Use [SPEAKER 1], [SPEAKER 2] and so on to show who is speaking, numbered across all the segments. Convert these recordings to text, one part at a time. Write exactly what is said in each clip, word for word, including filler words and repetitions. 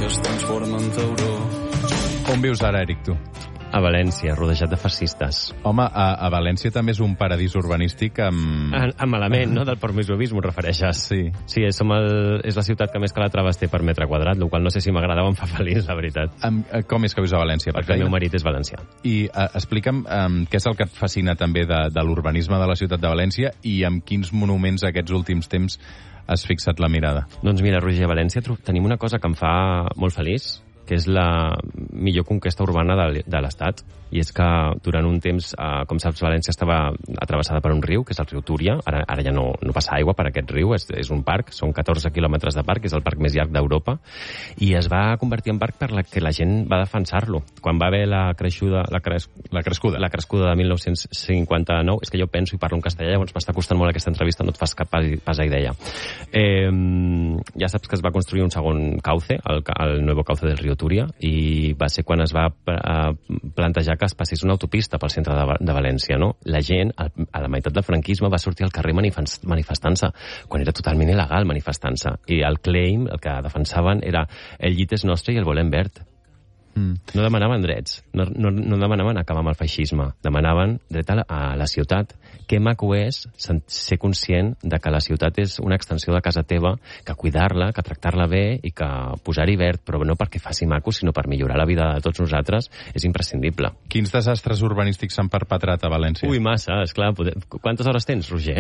[SPEAKER 1] es transforma en tauró.
[SPEAKER 2] On vius ara, Eric, tu?
[SPEAKER 3] A València, rodejat de fascistes.
[SPEAKER 2] Home, a, a València també és un paradís urbanístic amb...
[SPEAKER 3] En, amb malament, no? Del permisovis m'ho refereixes.
[SPEAKER 2] Sí.
[SPEAKER 3] Sí, som el, és la ciutat que més Calatraves té per metre quadrat, el qual no sé si m'agrada o em fa feliç, la veritat.
[SPEAKER 2] Amb, com és que vius a València?
[SPEAKER 3] Perquè el meu marit és valencià.
[SPEAKER 2] I uh, explica'm um, què és el que et fascina també de, de l'urbanisme de la ciutat de València i amb quins monuments aquests últims temps has fixat la mirada.
[SPEAKER 3] Doncs mira, Roger, a València tenim una cosa que em fa molt feliç, que és la millor conquesta urbana de, de l'Estat. I és que durant un temps, eh, com saps, València estava atravessada per un riu, que és el riu Túria. Ara, ara ja no, no passa aigua per aquest riu, és, és un parc, són catorze quilòmetres de parc, és el parc més llarg d'Europa, i es va convertir en parc per la que la gent va defensar-lo. Quan va haver la creixuda, la, cres,
[SPEAKER 2] la crescuda
[SPEAKER 3] la crescuda de mil nou-cents cinquanta-nou, és que jo penso i parlo en castellà, llavors m'està costant molt aquesta entrevista, no et fas cap pas, pas idea. Eh, ja saps que es va construir un segon cauce, el, el nuevo cauce del riu Túria, i va ser quan es va eh, plantejar que es passés una autopista pel centre de, de València, no? La gent, a, a la meitat del franquisme, va sortir al carrer manifestant-se, quan era totalment il·legal manifestant-se. I el claim, el que defensaven, era el llit és nostre i el volem verd. Mm. No demanaven drets, no, no, no demanaven acabar amb el feixisme, demanaven dret a la, a la ciutat. Que maco és ser conscient de que la ciutat és una extensió de casa teva, que cuidar-la, que tractar-la bé i que posar-hi verd, però no perquè faci maco, sinó per millorar la vida de tots nosaltres, és imprescindible.
[SPEAKER 2] Quins desastres urbanístics s'han perpetrat a València?
[SPEAKER 3] Ui, massa, esclar. Poder... Quantes hores tens, Roger?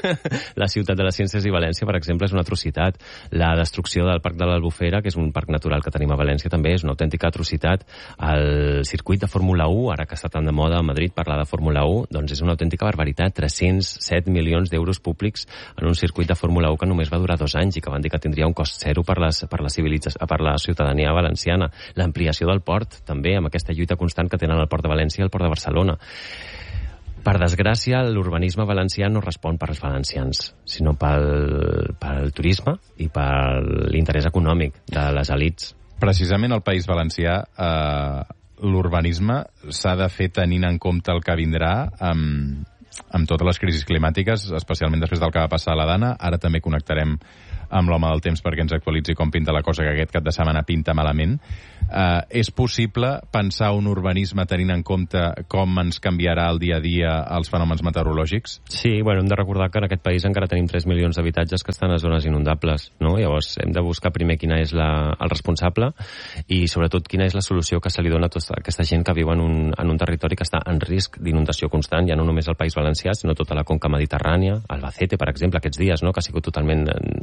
[SPEAKER 3] La ciutat de les ciències i València, per exemple, és una atrocitat. La destrucció del Parc de l'Albufera, que és un parc natural que tenim a València, també és una autèntica atrocitat. El circuit de Fórmula u, ara que està tan de moda a Madrid parlar de Fórmula u, doncs és una autèntica barbaritat. tres-cents set milions d'euros públics en un circuit de Fórmula u que només va durar dos anys i que van dir que tindria un cost zero per, les, per, la, civilització, per la ciutadania valenciana. L'ampliació del port, també, amb aquesta lluita constant que tenen el port de València i el port de Barcelona. Per desgràcia, l'urbanisme valencià no respon per als valencians, sinó pel, pel turisme i per l'interès econòmic de les elits.
[SPEAKER 2] Precisament al País Valencià eh, l'urbanisme s'ha de fer tenint en compte el que vindrà amb, amb totes les crisis climàtiques, especialment després del que va passar a la Dana. Ara també connectarem amb l'home del temps perquè ens actualitzi com pinta la cosa, que aquest cap de setmana pinta malament. Uh, és possible pensar un urbanisme tenint en compte com ens canviarà el dia a dia els fenòmens meteorològics?
[SPEAKER 3] Sí, bueno, hem de recordar que en aquest país encara tenim tres milions d'habitatges que estan a zones inundables, no? Llavors hem de buscar primer quina és la, el responsable i sobretot quina és la solució que se li dona a tota aquesta gent que viu en un, en un territori que està en risc d'inundació constant, ja no només el País Valencià, sinó tota la conca mediterrània, Albacete, per exemple, aquests dies, no? Que ha sigut totalment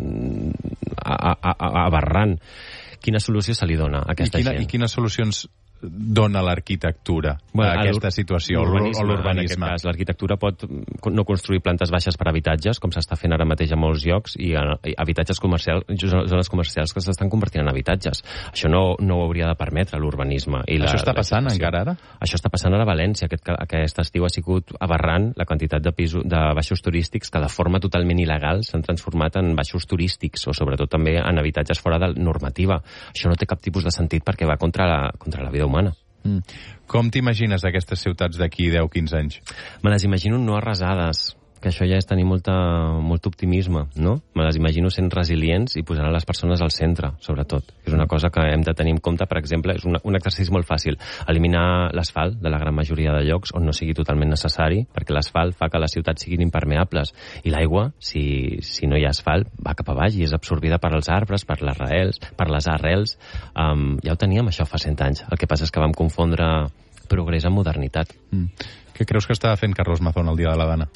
[SPEAKER 3] a, a, a, aberrant. Quina solució se li dona a aquesta
[SPEAKER 2] I quina,
[SPEAKER 3] gent?
[SPEAKER 2] I quines solucions dona l'arquitectura
[SPEAKER 3] bueno,
[SPEAKER 2] a aquesta situació,
[SPEAKER 3] l'urbanisme?
[SPEAKER 2] l'urbanisme.
[SPEAKER 3] En aquest cas, l'arquitectura pot no construir plantes baixes per habitatges, com s'està fent ara mateix a molts llocs, i habitatges comercials, zones comercials que s'estan convertint en habitatges. Això no, no ho hauria de permetre l'urbanisme. I
[SPEAKER 2] Això
[SPEAKER 3] la,
[SPEAKER 2] està passant
[SPEAKER 3] la
[SPEAKER 2] encara ara?
[SPEAKER 3] Això està passant ara a València. Aquest, aquest estiu ha sigut aberrant la quantitat de, pisos, de baixos turístics que de forma totalment il·legal s'han transformat en baixos turístics, o sobretot també en habitatges fora de normativa. Això no té cap tipus de sentit perquè va contra la, contra la vida humana.
[SPEAKER 2] Mm. Com t'imagines aquestes ciutats d'aquí deu a quinze anys?
[SPEAKER 3] Me les imagino no arrasades, que això ja és tenir molta, molt optimisme, no? Me les imagino sent resilients i posant les persones al centre, sobretot. És una cosa que hem de tenir en compte, per exemple, és un, un exercici molt fàcil. Eliminar l'asfalt de la gran majoria de llocs on no sigui totalment necessari, perquè l'asfalt fa que les ciutats siguin impermeables. I l'aigua, si, si no hi ha asfalt, va cap a baix i és absorbida per als arbres, per les arrels, per les arrels. Um, ja ho teníem, això, fa cent anys. El que passa és que vam confondre progrés amb modernitat.
[SPEAKER 2] Mm. Què creus que estava fent Carlos Mazón el dia de la Dana?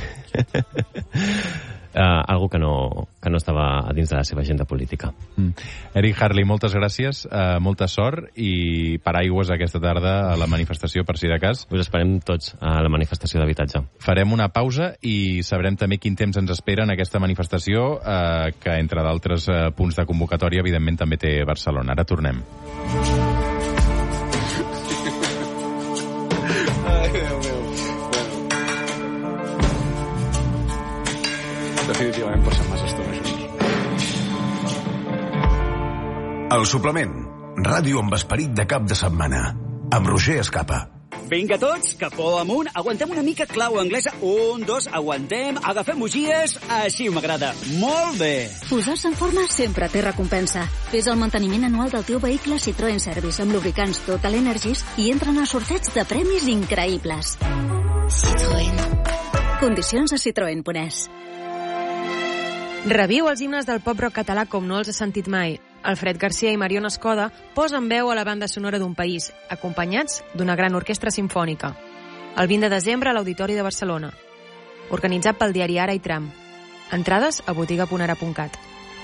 [SPEAKER 3] uh, algo que no, que no estava a dins de la seva agenda política.
[SPEAKER 2] Mm. Eric Harley, moltes gràcies, uh, molta sort i paraigües aquesta tarda a la manifestació, per si de cas.
[SPEAKER 3] Us esperem tots a la manifestació d'habitatge.
[SPEAKER 2] Farem una pausa i sabrem també quin temps ens espera en aquesta manifestació, uh, que entre d'altres uh, punts de convocatòria, evidentment, també té Barcelona. Ara tornem.
[SPEAKER 1] Definitivament passem massa estona junts.
[SPEAKER 4] El suplement. Ràdio amb esperit de cap de setmana. Amb Roger Escapa. Vinga tots, capó amunt, aguantem una mica clau anglesa. Un, dos, aguantem, agafem bugies. Així m'agrada. Molt bé.
[SPEAKER 5] Posar-se en forma sempre té recompensa. Fes el manteniment anual del teu vehicle Citroën Service amb lubricants Total Energies i entren a sorteig de premis increïbles. Citroën. Condicions a citroen punt es.
[SPEAKER 6] Reviu els himnes del pop-rock català com no els has sentit mai. Alfred Garcia i Mariona Escoda posen veu a la banda sonora d'un país, acompanyats d'una gran orquestra simfònica. El vint de desembre a l'Auditori de Barcelona. Organitzat pel diari Ara i Tram. Entrades a botiga punt ara punt cat.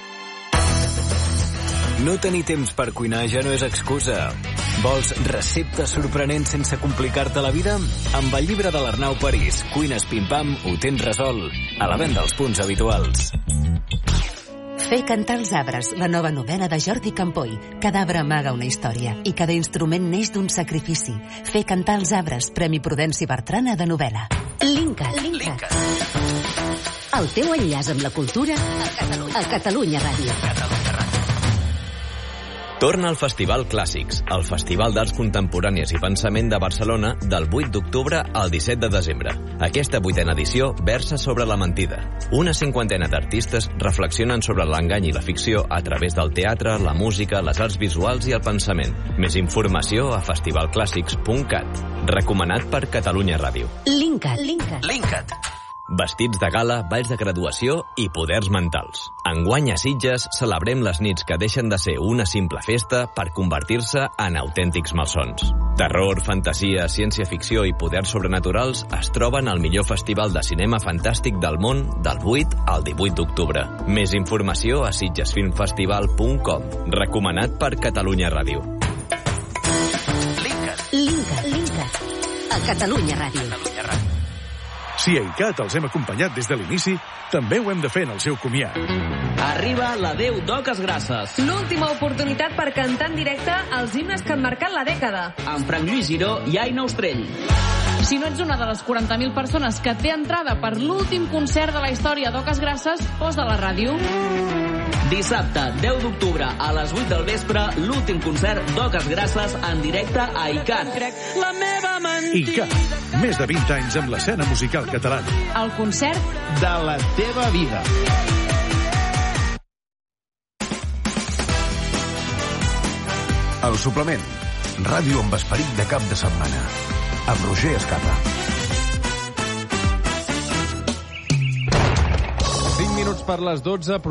[SPEAKER 7] No tenir temps per cuinar ja no és excusa. Vols receptes sorprenents sense complicar-te la vida? Amb el llibre de l'Arnau París, Cuines Pim-Pam, ho tens resolt. A la venda als punts habituals.
[SPEAKER 8] Fer cantar els arbres, la nova novel·la de Jordi Campoy. Cada arbre amaga una història i cada instrument neix d'un sacrifici. Fer cantar els arbres, Premi Prudenci Bertrana de novel·la.
[SPEAKER 5] Linkat. Linkat. El teu enllaç amb la cultura a Catalunya, a Catalunya Ràdio.
[SPEAKER 9] Torna al Festival Clàssics, el Festival d'Arts Contemporànies i Pensament de Barcelona del vuit d'octubre al disset de desembre. Aquesta vuitena edició versa sobre la mentida. Una cinquantena d'artistes reflexionen sobre l'engany i la ficció a través del teatre, la música, les arts visuals i el pensament. Més informació a festival clàssics punt cat. Recomanat per Catalunya Ràdio.
[SPEAKER 5] Linkat. Linkat.
[SPEAKER 9] Linkat. Vestits de gala, balls de graduació i poders mentals. Enguany a Sitges celebrem les nits que deixen de ser una simple festa per convertir-se en autèntics malsons. Terror, fantasia, ciència-ficció i poders sobrenaturals es troben al millor festival de cinema fantàstic del món del vuit al divuit d'octubre. Més informació a sitges film festival punt com. Recomanat per Catalunya Ràdio.
[SPEAKER 5] Linkat. Linkat. Linkat. A Catalunya Ràdio. Catalunya Ràdio.
[SPEAKER 10] Si a ICAT els hem acompanyat des de l'inici, també ho hem de fer en el seu comiat.
[SPEAKER 11] Arriba la Déu d'Oques Grasses.
[SPEAKER 6] L'última oportunitat per cantar en directe els himnes que han marcat la dècada.
[SPEAKER 11] Amb Frank Lluís Giró i Aina Ostrell.
[SPEAKER 12] Si no ets una de les quaranta mil persones que té entrada per l'últim concert de la història d'Oques Grasses, posa la ràdio.
[SPEAKER 11] Dissabte, deu d'octubre, a les vuit del vespre, l'últim concert d'Oques Grasses en directe a ICAT.
[SPEAKER 12] La meva mentida.
[SPEAKER 10] ICAT, més de vint anys amb l'escena musical catalana.
[SPEAKER 12] El concert
[SPEAKER 13] de la teva vida.
[SPEAKER 14] El suplement. Ràdio amb esperit de cap de setmana. Amb Roger Escapa.
[SPEAKER 2] cinc minuts per les dotze.